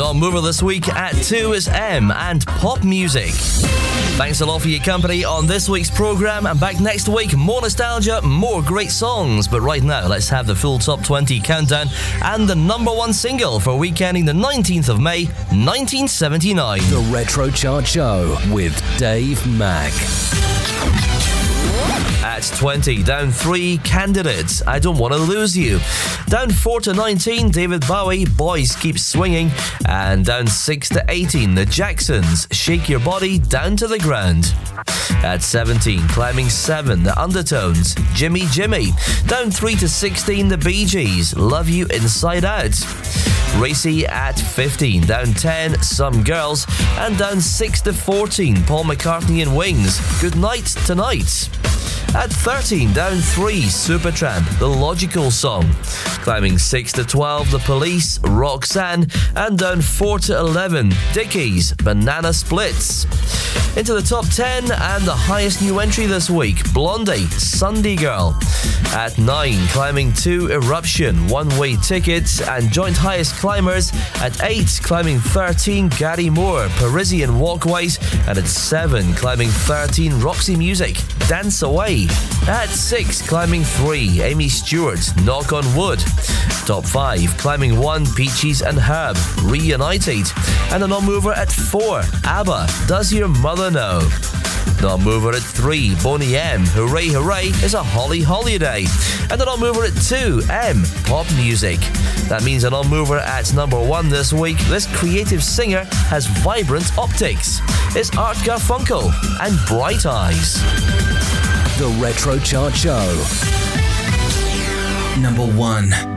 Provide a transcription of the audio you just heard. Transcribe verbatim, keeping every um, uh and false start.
non-mover this week at two is M and Pop Music. Thanks a lot for your company on this week's programme, and back next week, more nostalgia, more great songs. But right now, let's have the full Top twenty countdown and the number one single for week ending the nineteenth of May, nineteen seventy-nine. The Retro Chart Show with Dave Mack. At twenty, down three, Candidates, I Don't Want to Lose You. Down four to nineteen, David Bowie, Boys Keep Swinging. And down six to eighteen, The Jacksons, Shake Your Body Down to the Ground. At seventeen, climbing seven, The Undertones, Jimmy Jimmy. Down three to sixteen, The Bee Gees, Love You Inside Out. Racy at fifteen, down ten, Some Girls. And down six to fourteen, Paul McCartney and Wings, Good Night Tonight. At thirteen, down three, Supertramp, The Logical Song. Climbing six to twelve, The Police, Roxanne. And down four to eleven, Dickies, Banana Splits. Into the top ten and the highest new entry this week, Blondie, Sunday Girl. At nine, climbing two, Eruption, One Way Ticket. And joint highest climbers at eight, climbing thirteen, Gary Moore, Parisian Walkways. And at seven, climbing thirteen, Roxy Music, Dance Away. At six, climbing three, Amy Stewart, Knock on Wood. Top five, climbing one, Peaches and Herb, Reunited. And a non-mover at four, ABBA, Does Your Mother Know? Non-mover at three, Boney M, Hooray Hooray is a Holly Holiday. And a non-mover at two, M, Pop Music. That means a non-mover at number one this week. This creative singer has vibrant optics. It's Art Garfunkel and Bright Eyes. The Retro Chart Show. Number one.